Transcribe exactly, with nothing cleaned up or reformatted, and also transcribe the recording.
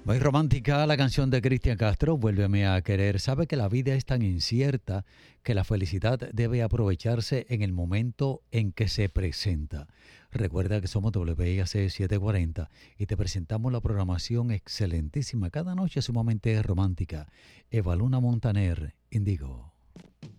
Muy romántica la canción de Cristian Castro, Vuélveme a querer. Sabe que la vida es tan incierta que la felicidad debe aprovecharse en el momento en que se presenta. Recuerda que somos W I A C setecientos cuarenta y te presentamos la programación excelentísima cada noche sumamente romántica. Eva Luna Montaner, Indigo.